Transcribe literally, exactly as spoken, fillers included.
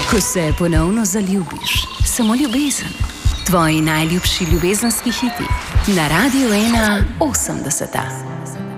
Ko se ponovno zaljubiš, samo ljubezen. Tvoji najljubši ljubezenski hiti na Radiu ena osemdeseta.